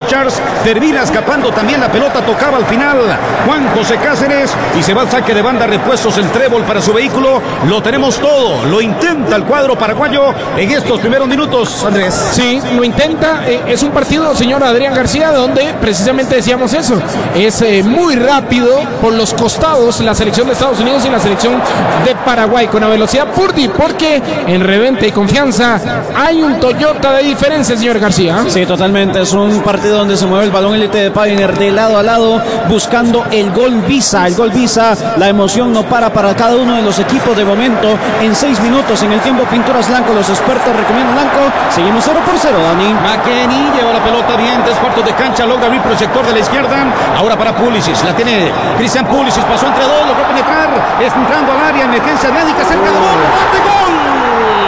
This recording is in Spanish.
Richards, termina escapando también la pelota, tocaba al final Juan José Cáceres y se va al saque de banda, repuestos el trébol para su vehículo. Lo tenemos todo, lo intenta el cuadro paraguayo en estos primeros minutos, Andrés. Sí, lo intenta. Es un partido, señor Adrián García, donde precisamente decíamos eso. Es muy rápido por los costados la selección de Estados Unidos y la selección de Paraguay, con la velocidad Purdy, porque en reventa y confianza hay un Toyota de diferencia, señor García. Sí, totalmente. Es un partido donde se mueve el balón élite de Pioneer de lado a lado, buscando el gol visa. El gol visa, la emoción no para cada uno de los equipos de momento. En 6 minutos, en el tiempo Pinturas Blanco, los expertos recomiendan Blanco. Seguimos 0-0, Dani. McKennie lleva la pelota bien, 3 cuartos de cancha, logra abrir por el sector de la izquierda. Ahora para Pulisic, la tiene Christian Pulisic, pasó entre dos, logró penetrar, entrando al área, emergencia médica, cerca del gol, ¡gol!